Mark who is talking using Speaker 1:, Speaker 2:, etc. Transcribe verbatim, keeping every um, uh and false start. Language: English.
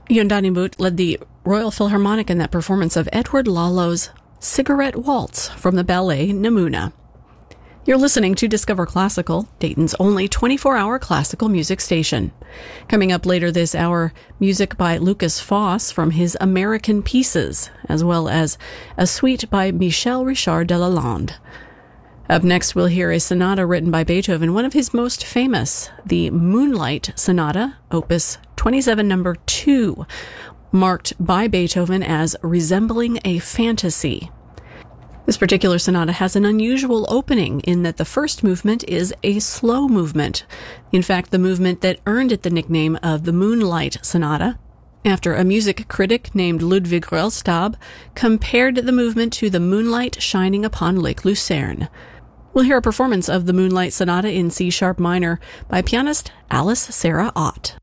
Speaker 1: Jon Danimuth led the Royal Philharmonic in that performance of Edward Lalo's Cigarette Waltz from the ballet Nemouna. You're listening to Discover Classical, Dayton's only twenty-four hour classical music station. Coming up later this hour, music by Lukas Foss from his American Pieces, as well as a suite by Michel Richard de Lalande. Up next, we'll hear a sonata written by Beethoven, one of his most famous, the Moonlight Sonata, Opus twenty-seven, number two, marked by Beethoven as resembling a fantasy. This particular sonata has an unusual opening in that the first movement is a slow movement. In fact, the movement that earned it the nickname of the Moonlight Sonata, after a music critic named Ludwig Rellstab compared the movement to the moonlight shining upon Lake Lucerne. We'll hear a performance of the Moonlight Sonata in C-sharp minor by pianist Alice Sarah Ott.